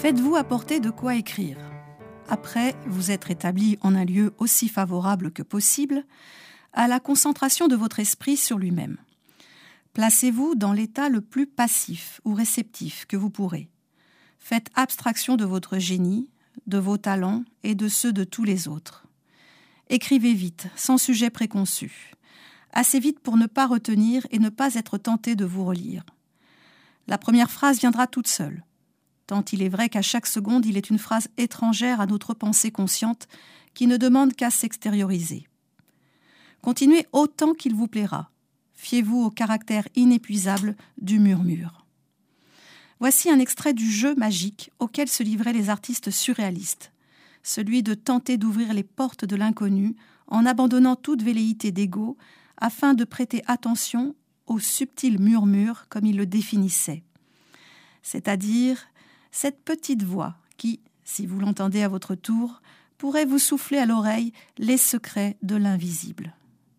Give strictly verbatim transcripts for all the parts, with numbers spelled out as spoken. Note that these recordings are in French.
Faites-vous apporter de quoi écrire. Après vous être établi en un lieu aussi favorable que possible à la concentration de votre esprit sur lui-même. Placez-vous dans l'état le plus passif ou réceptif que vous pourrez. Faites abstraction de votre génie, de vos talents et de ceux de tous les autres. Écrivez vite, sans sujet préconçu. Assez vite pour ne pas retenir et ne pas être tenté de vous relire. La première phrase viendra toute seule. Tant il est vrai qu'à chaque seconde, il est une phrase étrangère à notre pensée consciente qui ne demande qu'à s'extérioriser. Continuez autant qu'il vous plaira. Fiez-vous au caractère inépuisable du murmure. Voici un extrait du jeu magique auquel se livraient les artistes surréalistes, celui de tenter d'ouvrir les portes de l'inconnu en abandonnant toute velléité d'ego afin de prêter attention au subtil murmure comme ils le définissaient, c'est-à-dire cette petite voix qui, si vous l'entendez à votre tour, pourrait vous souffler à l'oreille les secrets de l'invisible.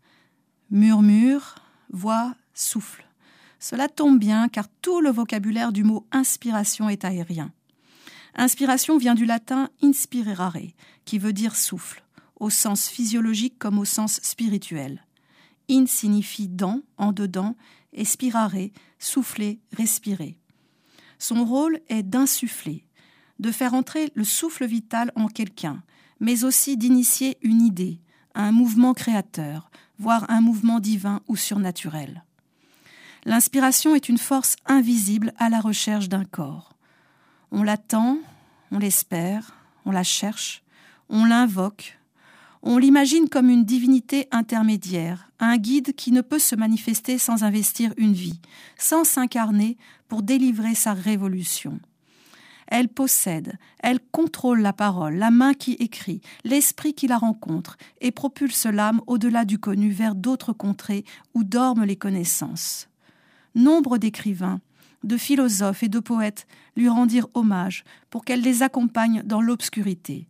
Murmure, voix, souffle. Cela tombe bien car tout le vocabulaire du mot inspiration est aérien. Inspiration vient du latin inspirare, qui veut dire souffle, au sens physiologique comme au sens spirituel. In signifie dans, en dedans, et spirare, souffler, respirer. Son rôle est d'insuffler, de faire entrer le souffle vital en quelqu'un, mais aussi d'initier une idée, un mouvement créateur, voire un mouvement divin ou surnaturel. L'inspiration est une force invisible à la recherche d'un corps. On l'attend, on l'espère, on la cherche, on l'invoque, on l'imagine comme une divinité intermédiaire, un guide qui ne peut se manifester sans investir une vie, sans s'incarner pour délivrer sa révolution. Elle possède, elle contrôle la parole, la main qui écrit, l'esprit qui la rencontre et propulse l'âme au-delà du connu vers d'autres contrées où dorment les connaissances. Nombre d'écrivains, de philosophes et de poètes lui rendirent hommage pour qu'elle les accompagne dans l'obscurité.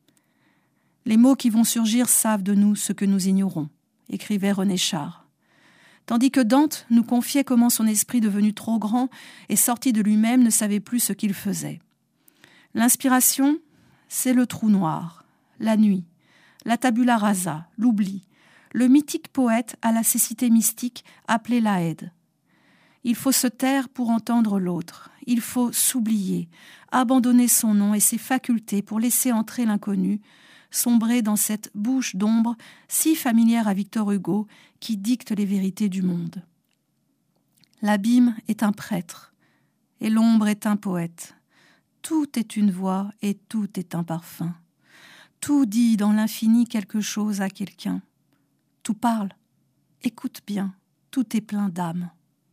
Les mots qui vont surgir savent de nous ce que nous ignorons, écrivait René Char. Tandis que Dante nous confiait comment son esprit devenu trop grand et sorti de lui-même ne savait plus ce qu'il faisait. L'inspiration, c'est le trou noir, la nuit, la tabula rasa, l'oubli, le mythique poète à la cécité mystique appelé l'Aède. Il faut se taire pour entendre l'autre, il faut s'oublier, abandonner son nom et ses facultés pour laisser entrer l'inconnu, sombrer dans cette bouche d'ombre si familière à Victor Hugo qui dicte les vérités du monde. L'abîme est un prêtre et l'ombre est un poète. Tout est une voix et tout est un parfum. Tout dit dans l'infini quelque chose à quelqu'un. Tout parle, écoute bien, tout est plein d'âme.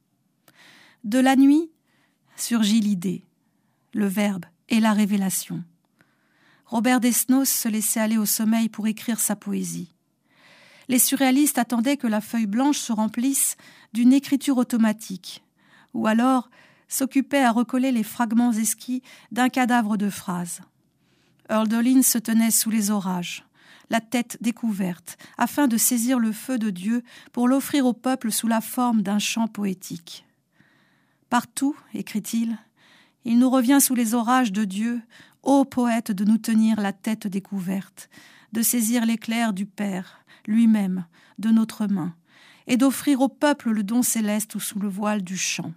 De la nuit surgit l'idée, le verbe et la révélation. Robert Desnos se laissait aller au sommeil pour écrire sa poésie. Les surréalistes attendaient que la feuille blanche se remplisse d'une écriture automatique, ou alors s'occupaient à recoller les fragments esquis d'un cadavre de phrases. Hölderlin se tenait sous les orages, la tête découverte, afin de saisir le feu de Dieu pour l'offrir au peuple sous la forme d'un chant poétique. Partout, écrit-il, il nous revient sous les orages de Dieu, ô poète, de nous tenir la tête découverte, de saisir l'éclair du Père, lui-même, de notre main, et d'offrir au peuple le don céleste ou sous le voile du chant.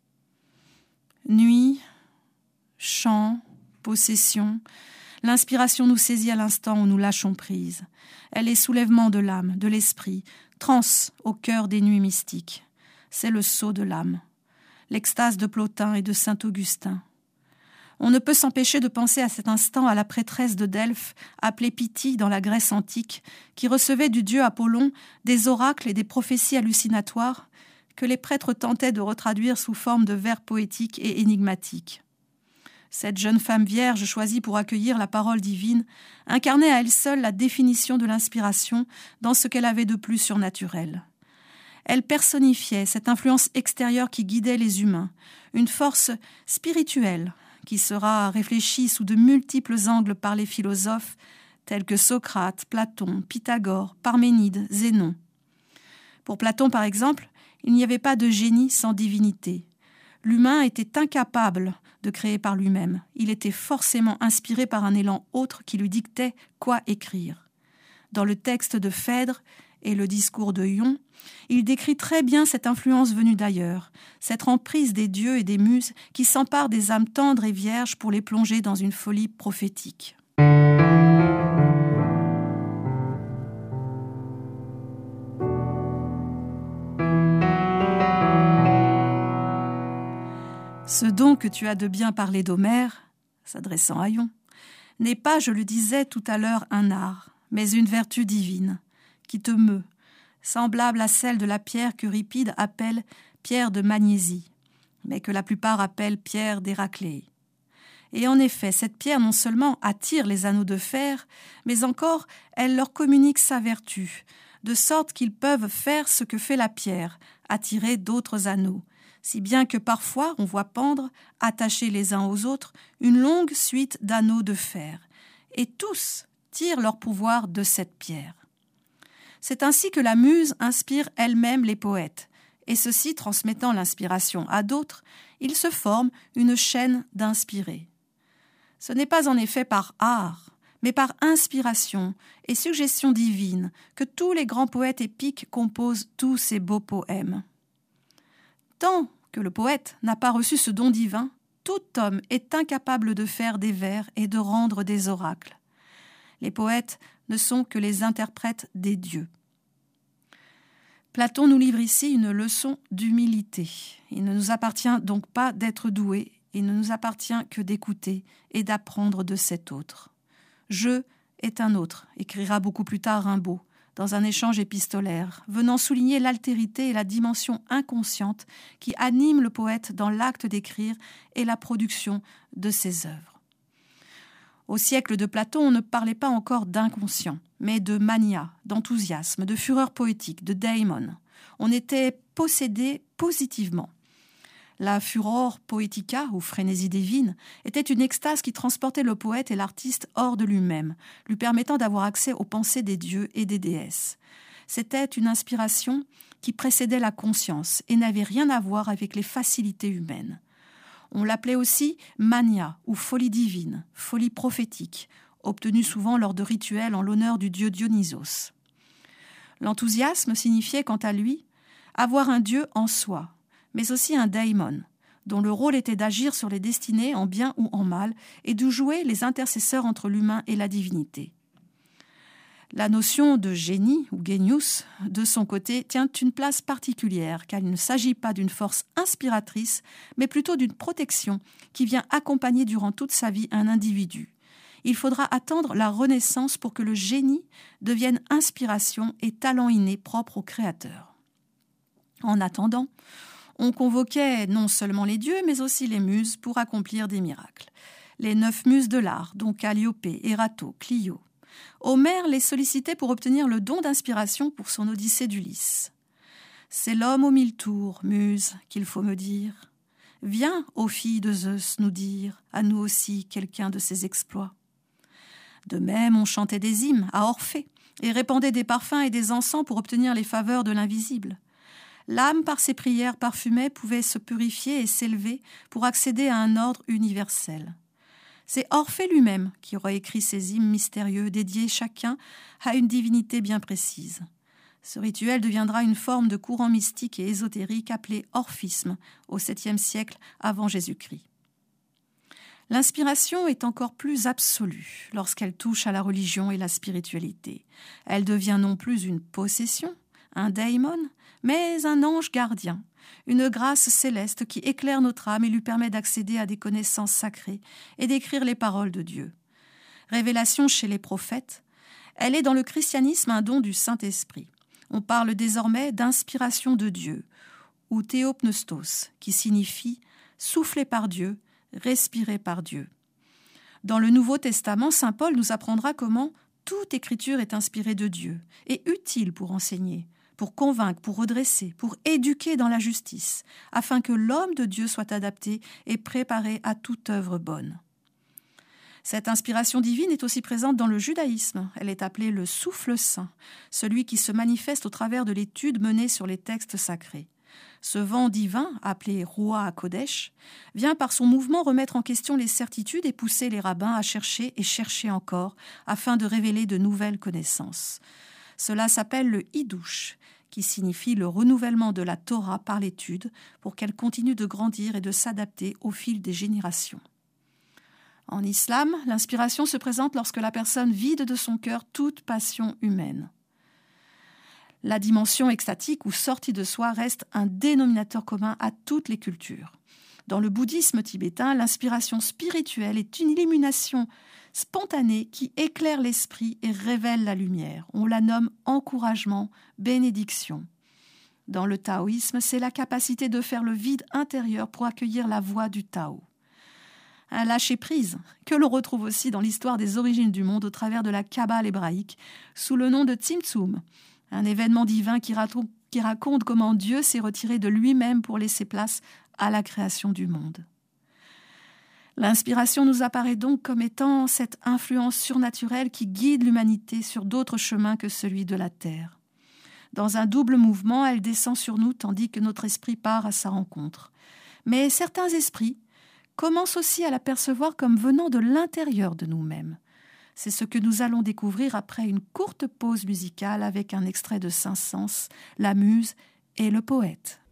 Nuit, chant, possession, l'inspiration nous saisit à l'instant où nous lâchons prise. Elle est soulèvement de l'âme, de l'esprit, transe au cœur des nuits mystiques. C'est le sceau de l'âme, l'extase de Plotin et de saint Augustin. On ne peut s'empêcher de penser à cet instant à la prêtresse de Delphes, appelée Pythie dans la Grèce antique, qui recevait du dieu Apollon des oracles et des prophéties hallucinatoires que les prêtres tentaient de retraduire sous forme de vers poétiques et énigmatiques. Cette jeune femme vierge choisie pour accueillir la parole divine incarnait à elle seule la définition de l'inspiration dans ce qu'elle avait de plus surnaturel. Elle personnifiait cette influence extérieure qui guidait les humains, une force spirituelle qui sera réfléchie sous de multiples angles par les philosophes tels que Socrate, Platon, Pythagore, Parménide, Zénon. Pour Platon, par exemple, il n'y avait pas de génie sans divinité. L'humain était incapable de créer par lui-même. Il était forcément inspiré par un élan autre qui lui dictait quoi écrire. Dans le texte de Phèdre et le discours de Ion, il décrit très bien cette influence venue d'ailleurs, cette emprise des dieux et des muses qui s'emparent des âmes tendres et vierges pour les plonger dans une folie prophétique. Ce don que tu as de bien parler d'Homère, s'adressant à Ion, n'est pas, je le disais tout à l'heure, un art, mais une vertu divine, qui te meut, semblable à celle de la pierre qu'Euripide appelle pierre de magnésie, mais que la plupart appellent pierre d'Héraclée. Et en effet, cette pierre non seulement attire les anneaux de fer, mais encore elle leur communique sa vertu, de sorte qu'ils peuvent faire ce que fait la pierre, attirer d'autres anneaux, si bien que parfois on voit pendre, attachés les uns aux autres, une longue suite d'anneaux de fer, et tous tirent leur pouvoir de cette pierre. C'est ainsi que la muse inspire elle-même les poètes, et ceux-ci transmettant l'inspiration à d'autres, il se forme une chaîne d'inspirés. Ce n'est pas en effet par art, mais par inspiration et suggestion divine que tous les grands poètes épiques composent tous ces beaux poèmes. Tant que le poète n'a pas reçu ce don divin, tout homme est incapable de faire des vers et de rendre des oracles. Les poètes ne sont que les interprètes des dieux. Platon nous livre ici une leçon d'humilité. Il ne nous appartient donc pas d'être doués, il ne nous appartient que d'écouter et d'apprendre de cet autre. « Je est un autre », écrira beaucoup plus tard Rimbaud, dans un échange épistolaire, venant souligner l'altérité et la dimension inconsciente qui animent le poète dans l'acte d'écrire et la production de ses œuvres. Au siècle de Platon, on ne parlait pas encore d'inconscient, mais de mania, d'enthousiasme, de fureur poétique, de daimon. On était possédé positivement. La furor poetica, ou frénésie divine, était une extase qui transportait le poète et l'artiste hors de lui-même, lui permettant d'avoir accès aux pensées des dieux et des déesses. C'était une inspiration qui précédait la conscience et n'avait rien à voir avec les facilités humaines. On l'appelait aussi mania, ou folie divine, folie prophétique, obtenue souvent lors de rituels en l'honneur du dieu Dionysos. L'enthousiasme signifiait, quant à lui, avoir un dieu en soi, mais aussi un daimon, dont le rôle était d'agir sur les destinées en bien ou en mal et de jouer les intercesseurs entre l'humain et la divinité. La notion de génie, ou genius, de son côté, tient une place particulière, car il ne s'agit pas d'une force inspiratrice, mais plutôt d'une protection qui vient accompagner durant toute sa vie un individu. Il faudra attendre la Renaissance pour que le génie devienne inspiration et talent inné propre au Créateur. En attendant, on convoquait non seulement les dieux, mais aussi les muses pour accomplir des miracles. Les neuf muses de l'art, dont Calliope, Erato, Clio. Homère les sollicitait pour obtenir le don d'inspiration pour son Odyssée d'Ulysse. « C'est l'homme aux mille tours, muse, qu'il faut me dire. Viens, ô fille de Zeus, nous dire, à nous aussi, quelqu'un de ses exploits. » De même, on chantait des hymnes à Orphée et répandait des parfums et des encens pour obtenir les faveurs de l'invisible. L'âme, par ses prières parfumées, pouvait se purifier et s'élever pour accéder à un ordre universel. C'est Orphée lui-même qui aurait écrit ces hymnes mystérieux, dédiés chacun à une divinité bien précise. Ce rituel deviendra une forme de courant mystique et ésotérique appelé orphisme au septième siècle avant Jésus-Christ. L'inspiration est encore plus absolue lorsqu'elle touche à la religion et la spiritualité. Elle devient non plus une possession, un daimon, mais un ange gardien, une grâce céleste qui éclaire notre âme et lui permet d'accéder à des connaissances sacrées et d'écrire les paroles de Dieu. Révélation chez les prophètes, elle est dans le christianisme un don du Saint-Esprit. On parle désormais d'inspiration de Dieu, ou théopneustos, qui signifie soufflé par Dieu, respirer par Dieu. Dans le Nouveau Testament, saint Paul nous apprendra comment toute écriture est inspirée de Dieu et utile pour enseigner, pour convaincre, pour redresser, pour éduquer dans la justice, afin que l'homme de Dieu soit adapté et préparé à toute œuvre bonne. Cette inspiration divine est aussi présente dans le judaïsme. Elle est appelée le souffle saint, celui qui se manifeste au travers de l'étude menée sur les textes sacrés. Ce vent divin, appelé Ruach HaKodesh, vient par son mouvement remettre en question les certitudes et pousser les rabbins à chercher et chercher encore afin de révéler de nouvelles connaissances. Cela s'appelle le Hidouche, qui signifie le renouvellement de la Torah par l'étude pour qu'elle continue de grandir et de s'adapter au fil des générations. En islam, l'inspiration se présente lorsque la personne vide de son cœur toute passion humaine. La dimension extatique ou sortie de soi reste un dénominateur commun à toutes les cultures. Dans le bouddhisme tibétain, l'inspiration spirituelle est une illumination spontanée qui éclaire l'esprit et révèle la lumière. On la nomme encouragement, bénédiction. Dans le taoïsme, c'est la capacité de faire le vide intérieur pour accueillir la voix du Tao. Un lâcher-prise que l'on retrouve aussi dans l'histoire des origines du monde au travers de la Kabbale hébraïque sous le nom de Tzimtzum, un événement divin qui raconte, qui raconte comment Dieu s'est retiré de lui-même pour laisser place à la création du monde. L'inspiration nous apparaît donc comme étant cette influence surnaturelle qui guide l'humanité sur d'autres chemins que celui de la terre. Dans un double mouvement, elle descend sur nous tandis que notre esprit part à sa rencontre. Mais certains esprits commencent aussi à l'apercevoir comme venant de l'intérieur de nous-mêmes. C'est ce que nous allons découvrir après une courte pause musicale avec un extrait de Saint-Saëns, la Muse et le poète.